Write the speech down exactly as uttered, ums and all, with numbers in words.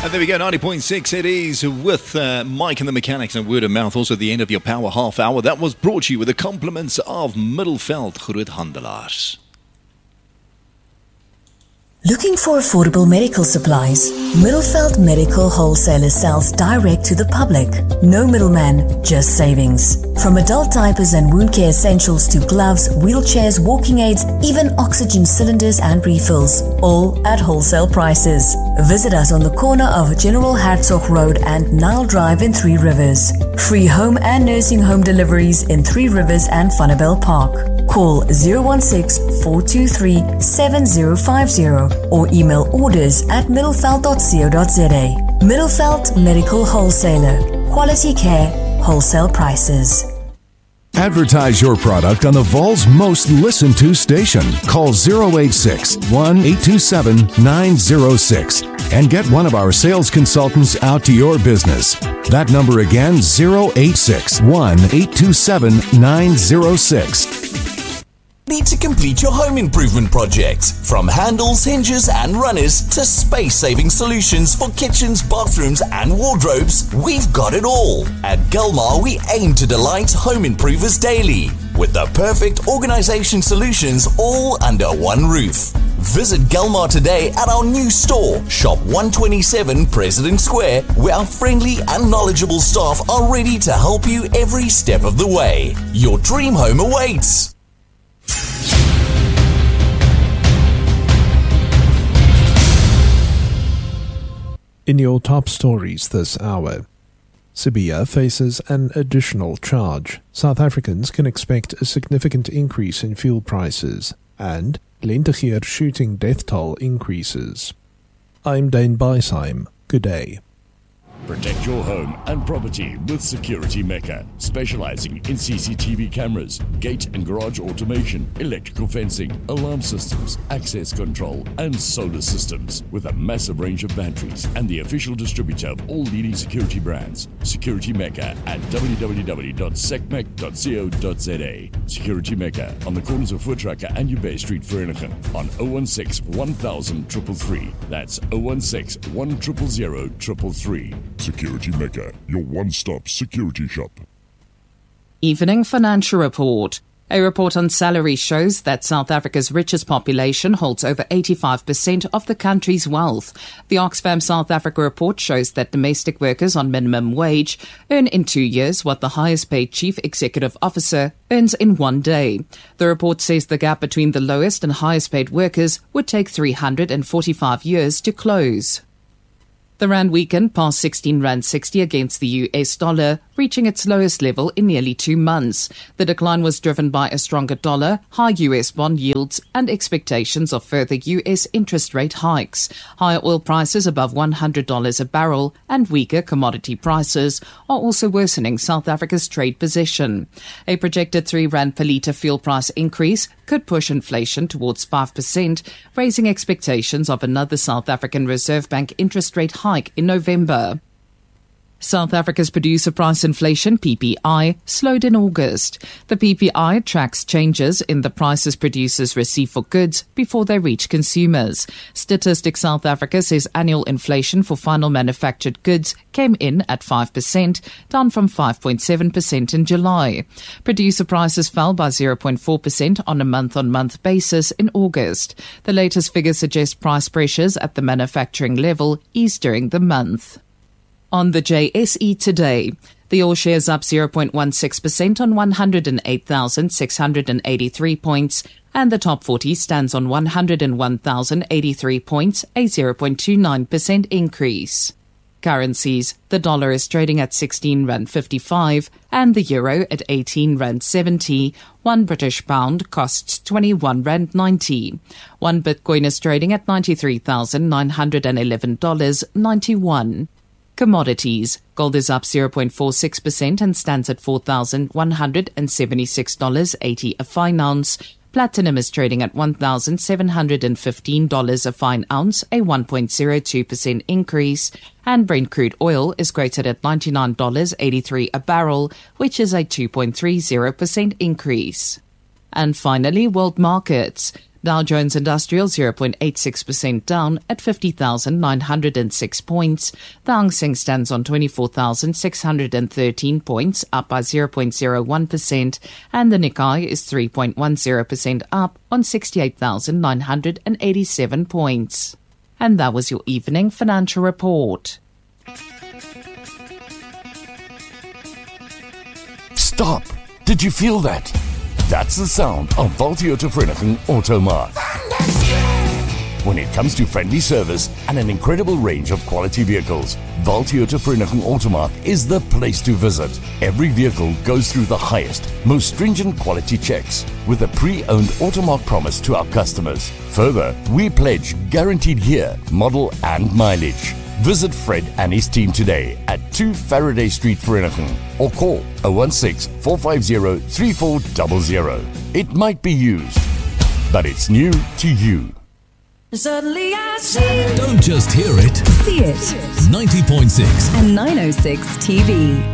And there we go, ninety point six it is with uh, Mike and the Mechanics and Word of Mouth. Also at the end of your Power Half Hour. That was brought to you with the compliments of Middelveld Groothandelaars. Looking for affordable medical supplies? Middelveld Medical Wholesalers sells direct to the public. No middleman, just savings. From adult diapers and wound care essentials to gloves, wheelchairs, walking aids, even oxygen cylinders and refills. All at wholesale prices. Visit us on the corner of General Hertzog Road and Nile Drive in Three Rivers. Free home and nursing home deliveries in Three Rivers and Funnabell Park. Call zero one six, four two three, seven zero five zero or email orders at middelveld dot co dot za. Middelveld Medical Wholesaler. Quality care, wholesale prices. Advertise your product on the Vol's most listened to station. Call zero eight six, one eight two seven, nine zero six and get one of our sales consultants out to your business. That number again, zero eight six, one eight two seven, nine zero six. Need to complete your home improvement project? From handles, hinges and runners to space-saving solutions for kitchens, bathrooms and wardrobes, we've got it all. At Gilmar, we aim to delight home improvers daily with the perfect organization solutions all under one roof. Visit Gilmar today at our new store, Shop one twenty-seven President Square, where our friendly and knowledgeable staff are ready to help you every step of the way. Your dream home awaits. In your top stories this hour, Sibiya faces an additional charge. South Africans can expect a significant increase in fuel prices, and Lentegeur shooting death toll increases. I'm Dane Beisheim. Good day. Protect your home and property with Security Mecca, specializing in C C T V cameras, gate and garage automation, electrical fencing, alarm systems, access control, and solar systems. With a massive range of batteries and the official distributor of all leading security brands, Security Mecca at w w w dot secmec dot co dot za. Security Mecca on the corners of Voortrekker and Ubay Street, Vereniging, on zero one six, one thousand, three three three. That's zero one six, one zero zero, three three three. Security Mecca, your one-stop security shop. Evening Financial Report. A report on salary shows that South Africa's richest population holds over eighty-five percent of the country's wealth. The Oxfam South Africa report shows that domestic workers on minimum wage earn in two years what the highest paid chief executive officer earns in one day. The report says the gap between the lowest and highest paid workers would take three hundred forty-five years to close. The rand weakened past sixteen rand sixty against the U S dollar, reaching its lowest level in nearly two months. The decline was driven by a stronger dollar, high U S bond yields, and expectations of further U S interest rate hikes. Higher oil prices above one hundred dollars a barrel and weaker commodity prices are also worsening South Africa's trade position. A projected three rand per litre fuel price increase could push inflation towards five percent, raising expectations of another South African Reserve Bank interest rate hike in November. South Africa's producer price inflation, P P I, slowed in August. The P P I tracks changes in the prices producers receive for goods before they reach consumers. Statistics South Africa says annual inflation for final manufactured goods came in at five percent, down from five point seven percent in July. Producer prices fell by zero point four percent on a month-on-month basis in August. The latest figures suggest price pressures at the manufacturing level eased during the month. On the J S E today, the All shares up zero point one six percent on one hundred eight thousand six hundred eighty-three points, and the top forty stands on one hundred one thousand eighty-three points, a zero point two nine percent increase. Currencies: the dollar is trading at sixteen rand fifty-five and the euro at eighteen rand seventy. One British pound costs twenty-one rand ninety. One Bitcoin is trading at ninety-three thousand nine hundred eleven dollars and ninety-one cents. Commodities: gold is up zero point four six percent and stands at four thousand one hundred seventy-six dollars and eighty cents a fine ounce. Platinum is trading at one thousand seven hundred fifteen dollars a fine ounce, a one point zero two percent increase. And Brent crude oil is quoted at ninety-nine dollars and eighty-three cents a barrel, which is a two point three zero percent increase. And finally, world markets. Dow Jones Industrial zero point eight six percent down at fifty thousand nine hundred six points. The Hang Seng stands on twenty-four thousand six hundred thirteen points, up by zero point zero one percent, and the Nikkei is three point one zero percent up on sixty-eight thousand nine hundred eighty-seven points. And that was your evening financial report. Stop! Did you feel that? That's the sound of Valtioto Vereniging Automark. When it comes to friendly service and an incredible range of quality vehicles, Valtioto Vereniging Automark is the place to visit. Every vehicle goes through the highest, most stringent quality checks with a pre-owned Automark promise to our customers. Further, we pledge guaranteed year, model and mileage. Visit Fred and his team today at two Faraday Street, Vereniging, or call zero one six, four five zero, three four zero zero. It might be used, but it's new to you. Suddenly I see. Don't just hear it. See it. ninety point six and nine oh six T V.